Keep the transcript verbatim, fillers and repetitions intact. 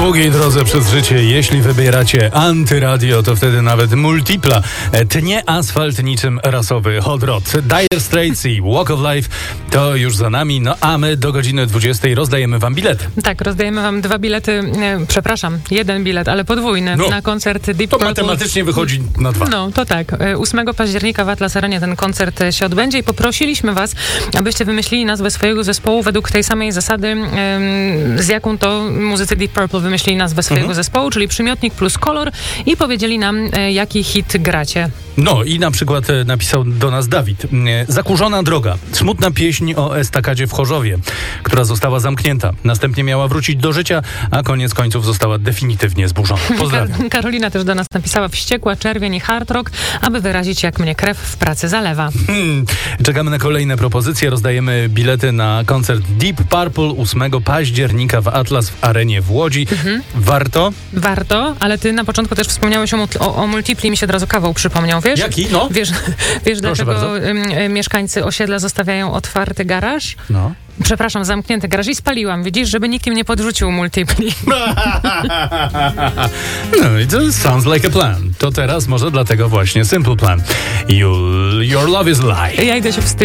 długiej drodze przez życie, jeśli wybieracie antyradio, to wtedy nawet multipla tnie asfalt niczym rasowy hot rod. Dire Straits i Walk of Life to już za nami, no a my do godziny dwudziestej rozdajemy wam bilety. Tak, rozdajemy wam dwa bilety, e, przepraszam, jeden bilet, ale podwójny, no, na koncert Deep To Purple. matematycznie wychodzi na dwa. No, to tak. ósmego października w Atlas Arenie ten koncert się odbędzie i poprosiliśmy was, abyście wymyślili nazwę swojego zespołu według tej samej zasady, em, z jaką to muzycy Deep Purple wymyślili nazwę swojego mhm. zespołu, czyli przymiotnik plus kolor i powiedzieli nam, e, jaki hit gracie. No i na przykład e, napisał do nas Dawid. E, Zakurzona droga. Smutna pieśń o estakadzie w Chorzowie, która została zamknięta. Następnie miała wrócić do życia, a koniec końców została definitywnie zburzona. Pozdrawiam. Karolina też do nas napisała: wściekła czerwień i hard rock, aby wyrazić, jak mnie krew w pracy zalewa. Hmm. Czekamy na kolejne propozycje. Rozdajemy bilety na koncert Deep Purple ósmego października w Atlas w Arenie w Łodzi. Mhm. Warto? Warto, ale ty na początku też wspomniałeś o, o, o multipli, mi się od razu kawał przypomniał, wiesz? Jaki? No. Wiesz, wiesz dlaczego y, mieszkańcy osiedla zostawiają otwarty garaż? No. Przepraszam, zamknięty garaż i spaliłam, widzisz, żeby nikt im nie podrzucił multipli. No i to sounds like a plan. To teraz może dlatego właśnie Simple Plan. You, your love is a lie. Ja idę się wstydzić.